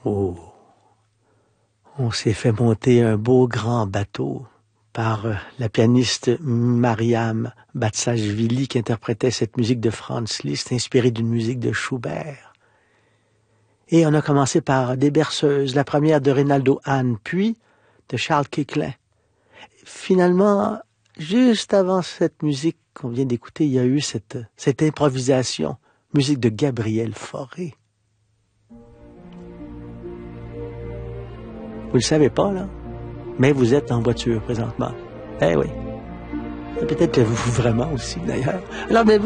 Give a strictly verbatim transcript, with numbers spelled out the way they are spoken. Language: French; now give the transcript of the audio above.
Oh, on s'est fait monter un beau grand bateau par la pianiste Mariam Batsashvili qui interprétait cette musique de Franz Liszt inspirée d'une musique de Schubert. Et on a commencé par des berceuses, la première de Reynaldo Hahn, puis de Charles Koechlin. Finalement, juste avant cette musique qu'on vient d'écouter, il y a eu cette, cette improvisation, musique de Gabriel Fauré. Vous le savez pas, là, mais vous êtes en voiture présentement. Eh oui. Peut-être que vous vraiment aussi, d'ailleurs. Alors, mais